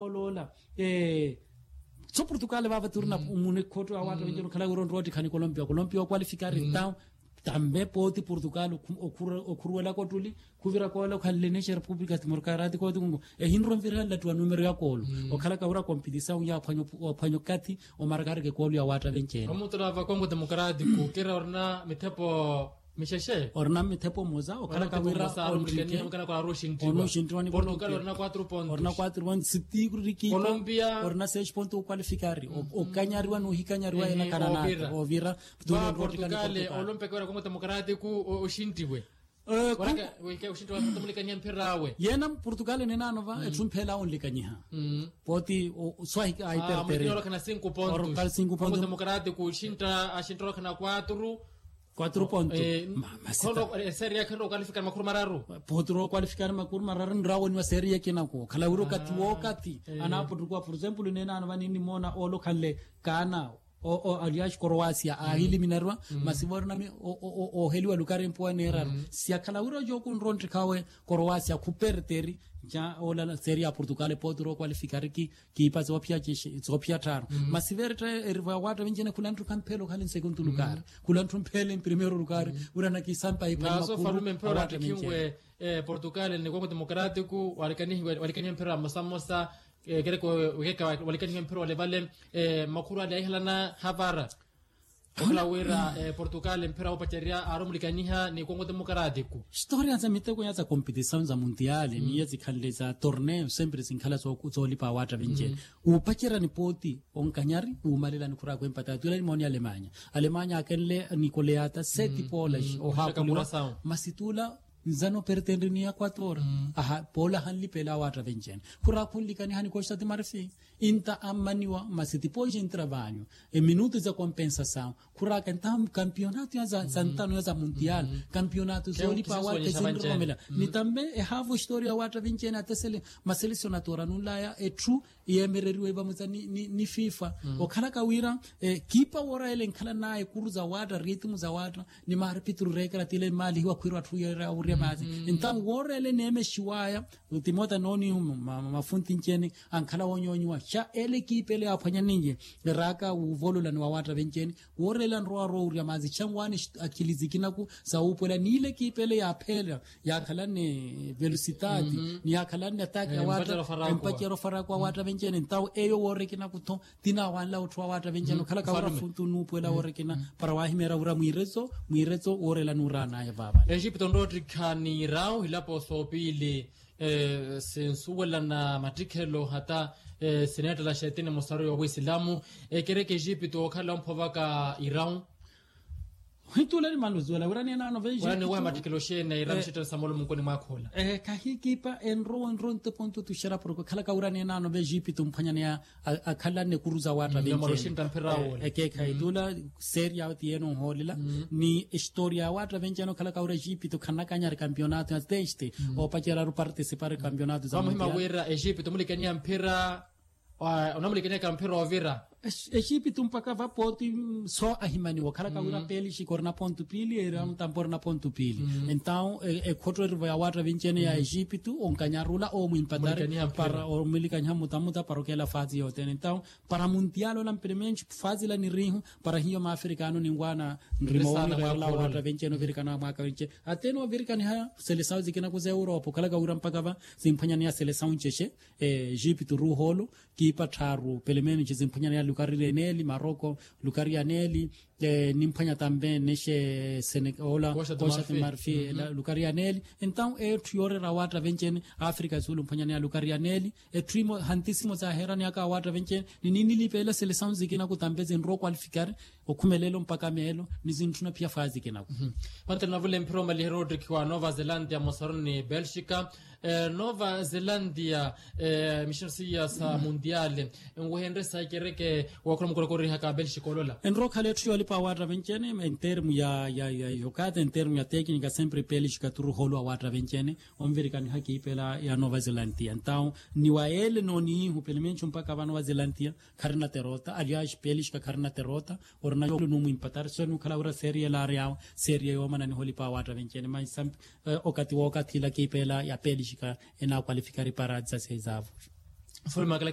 olola so Portugal va turna umune khoto awata ngelo khala uron roti khani Colombia qualificare down tambe poti Portugal okhurwela kotuli kuvira kola khalle ne República Democrática ko tungu hinro mvira la twa numero ya kolo okhala ka ura competição ya phanyo kati o margar ke kolo ya wata vencena omutra va Congo Democrático kera orna metepo misheshe orna metepo moza okhala ka ura kana kwa Washington Portugal orna 4 pontos orna 4 pontos sitigru riki Colombia orna 6 pontos qualificare o kanyariwa no hikanyariwa ina kanana ovira Portugal Olympique wa Congo Democrático oshintiwe weke ushintiwa mulikanya mpirawe yena Portugal nena nova etumphela onlikanya poti swahi aipertere ora kana 5 pontos Congo Democrático ushinta ashintro kana 4 pontos kono serie kano qualificar makuru mararu potro qualificar makuru mararu ndrawo ni serie kinako khala uro kati wokati anapo tukwa for example nena anava nini mona olo khalle kana o aliash Croatia ahili minarwa masivorna o heliwa lukare mpoa nera sia khala uro joku nronti kawe Croatia kuperteri ja ola serie Portugal potro qualificar ki pa zopia taro masiverta erwa wata vinjene kulantu kampelo khalin segundo lugar kulantu mpele primeiro lugar urana ki sampa ipana so farume mpora tikingwe Portugal ni Congo Democrático walikani mpera masamosa gereko weka walikani mpero levale makuru ali ahlana havara kala wera Portugal mpera opacheria aromlikaniha ni Congo Democrático historia za miteko ya competição za mundial ni yazi khaleza torneo sempre zinkhala zo lipa wata vinje upachera ni poti onkanyari umalela ni kura kwempata tula ni moni Alemanya akenle Nicoleata 7 Polish o hakula masitula nzano pertendre ni Equator pola hanli pela wata venjen kura kullikani hani costa de Marfim inta amaniwa masiti poje trabalho minutos za compensação kura cantam campeonato ya santano ya mundial campeonato zoli pa wata zinromela ni tambe havo historia wata venjen atesele maselecionadora nulaya true yemereriwe bamuza ni FIFA okhala kawira kipa wora ele nkhala naye kuruza wata ritmu za wata ni marpitru rekra tile mali hiwa kwirwa tuya bazi então worele neme shiwaya utimota noni mafunti ncheni ankhala wonyonywa sha ele kipele aphanya ninje raka uvolula ni wawata venceni worele nro uri mazi changwani akilizikina ku saupola nile kipele ya phela ya khala ne velocidade ni ya khala ne attack ya wata empachero farakwa wata venceni então eyo worekina kutho tina wala utwa wata venceni khala ka funtu nupola worekina para wahimera ura mwirezo worela nurana ya baba Egypto ndoti ni rao hilapo sopili sensuwela na matikelo hata seneta la shetine mosaro wa Uislamu kereke Egypto khala mphovaka Iran hitula ni maluzula urani na noveje urani wa matikelo shene Iran shitela samolo mkoni mwakola kahikipa enro nte ponto tushara poroko khala ka urani na noveje Egypto mphanya ne akhala ne kuruza wata venje keka hitula seria tieno holila ni historia wata venje no khala ka ura Egypto khana kanyar campeonato ateste o pachera participar campeonato za mundial wera Egypto mulikania mpira onamulikania kampira ovira Egypto mpaka va poti só ahimani wakhala ka ura peli shikorna ponto pili era tamporna ponto pili então khotro ya wata venjene ya Egypto onkanyarula o muimpatare para o milikanya mutamuta parokela fazi yote então para mundial la implemento fazi la nirihu para hiyo maafricano ningwana ndrimoni la wata venjene virikana maka venje ateno virikani ha seleção zikina ku Europa khala ka ura mpaka va simphanyani ya seleção cheche Egypto ruholo ki patharu pelemeni chizimphanyani ya Lukari Neli Marocco Lukari Neli nimphanya tambe neshe Senegal Costa de Marfim Lukari Neli então triore rawata venchen Africa Zulu mphanya ya Lukari Neli trimo hantisimo za herani aka wata venchen nini lipela seleção zikina kutambeze nro qualificar okhumelelo mpaka melo nizintuna pia fazi kenako mante navule mpiro mali Rodrick wa Nova Zelandia mosaroni Belgica Nova Zelandia missionsia sa mundial ngohendre sa kereke wakrom korokori haka Belgica olola enro khale trio lipa wata venchene en termo ya yokata en termo ya técnica sempre Belgica turu holo wata venchene omverikani haki pela ya Nova Zelandia então ni waele noni hupelemencho mpaka va Nova Zelandia karna terota aliás Belgica karna terota orna yolo no muimpatar sonu khala ura serie la area serie yo manani holipa wata venchene mai sam wakati la kipela ya Belgica ena qualificare para 16 avos foi uma